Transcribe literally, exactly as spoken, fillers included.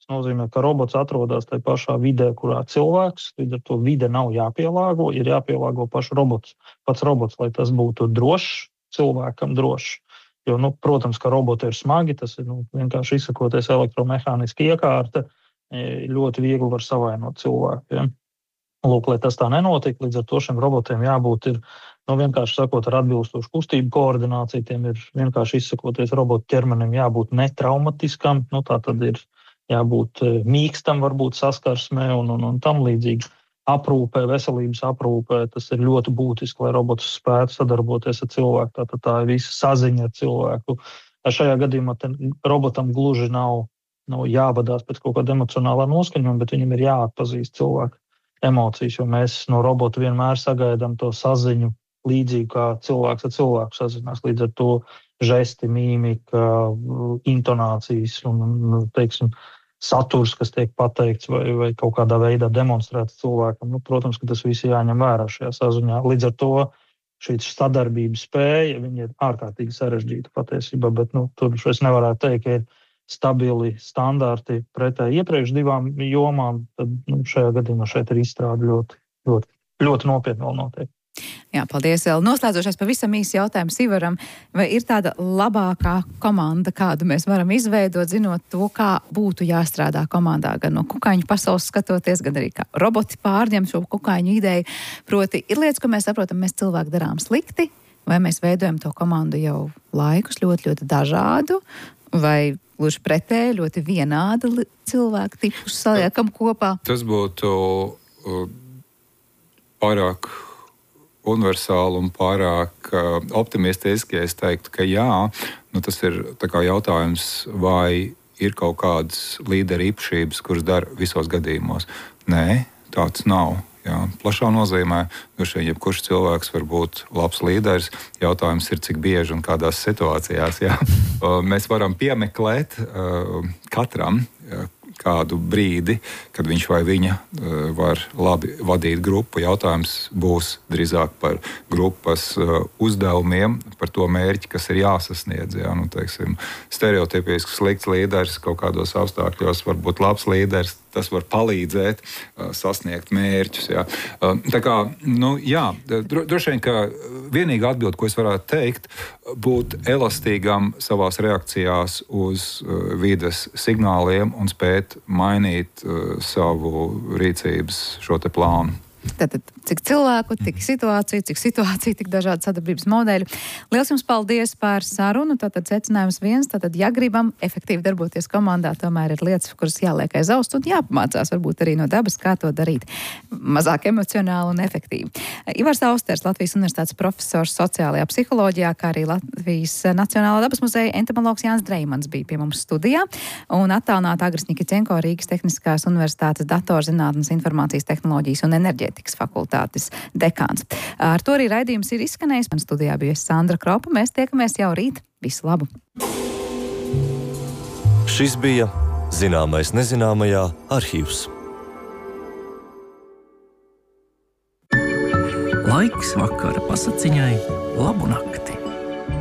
Tas nozīmē, ka robots atrodas tajā pašā vidē, kurā cilvēks, līdz ar to vide nav jāpielāgo, ir jāpielāgo pašu robots, pats robots, lai tas būtu drošs, cilvēkam drošs. Jo, nu, protams, ka roboti ir smagi, tas ir nu, vienkārši izsakoties elektromehāniski iekārta, ļoti viegli var savainot cilvēku. Ja? Lūk, lai tas tā nenotiek, līdz ar to šiem robotiem jābūt ir, nu, vienkārši sakot, ar atbilstošu kustību koordināciju, tiem ir vienkārši izsakoties robotu ķermenim jābūt netraumatiskam, nu, tā tad ir jābūt mīkstam, varbūt saskarsmē un, un, un tam līdzīgi. Aprūpē, veselības aprūpē, tas ir ļoti būtiski, lai robots spētu sadarboties ar cilvēku. Tātad tā ir visa saziņa ar cilvēku. Šajā gadījumā robotam gluži nav, nav jāvadās pēc kaut kāda emocionālā noskaņojuma, bet viņam ir jāatpazīst cilvēku emocijas, jo mēs no robota vienmēr sagaidām to saziņu līdzīgi, kā cilvēks ar cilvēku sazinās. Līdz ar to žesti, mīmika, intonācijas un, teiksim, saturs, kas tiek pateikts vai, vai kaut kādā veidā demonstrēts cilvēkam. Nu, protams, ka tas viss jāņem vērā šajā saziņā. Līdz ar to šī sadarbības spēja, viņa ir ārkārtīgi sarežģīta patiesībā, bet nu, tur es nevarētu teikt, ka ir stabili standarti pretēji iepriekš divām jomām, tad nu, šajā gadījumā šeit ir izstrāde ļoti, ļoti, ļoti nopietni vēl notiek. Jā, paldies. Noslēdzošais pavisam īsi jautājums Ivaram. Vai ir tāda labākā komanda, kādu mēs varam izveidot, zinot to, kā būtu jāstrādā komandā, gan no kukaiņu pasaules skatoties, gan arī kā roboti pārņem šo kukaiņu ideju. Proti, ir lietas, ko mēs saprotam, mēs cilvēki darām slikti, vai mēs veidojam to komandu jau laikus ļoti, ļoti dažādu, vai gluži pretēji ļoti vienādu cilvēku tipus saliekam kopā? Tas būtu uh, pārāk universāli un pārāk uh, optimistiski, ja es teiktu, ka jā, nu tas ir tā kā jautājums, vai ir kaut kādas līdera īpašības, kuras dara visos gadījumos. Nē, tāds nav. Jā. Plašā nozīmē, droši vien jebkurš cilvēks var būt labs līderis. Jautājums ir, cik bieži un kādās situācijās. Jā. Uh, mēs varam piemeklēt uh, katram uh, kādu brīdi, kad viņš vai viņa uh, var labi vadīt grupu. Jautājums būs drīzāk par grupas uh, uzdevumiem, par to mērķi, kas ir jāsasniedz. Jā. Nu, teiksim, stereotipisks slikts līderis kaut kādos apstākļos var būt labs līderis. Tas var palīdzēt uh, sasniegt mērķus. Jā. Uh, tā kā, nu, jā, dro, droši vien, ka vienīgā atbilde, ko es varētu teikt, būt elastīgam savās reakcijās uz uh, vides signāliem un spēt mainīt uh, savu rīcības šo te plānu. Tātad, cik cilvēku, tik situāciju, cik situāciju, tik dažādi sadarbības modeļi. Liels jums paldies par sarunu. Tātad secinājums viens, tātad, ja gribam efektīvi darboties komandā, tomēr ir lietas, kuras jāliek aiz auss un jāpamācās varbūt arī no dabas, kā to darīt mazāk emocionāli un efektīvi. Ivars Austers, Latvijas Universitātes profesors sociālajā psiholoģijā, kā arī Latvijas Nacionālā dabas muzeja entomologs Jānis Dreimans bija pie mums studijā, un attālināta Agris Nikicenko, Rīgas Tehniskās Universitātes datorzinātnes, informācijas tehnoloģijas un enerģētikas fakultātes dekāns. Ar to arī raidījums ir izskanējis. Man studijā bija Sandra Kropa. Mēs tiekamies jau rīt. Visu labu! Šis bija Zināmais nezināmajā arhīvs. Laiks vakara pasaciņai. Labu nakti!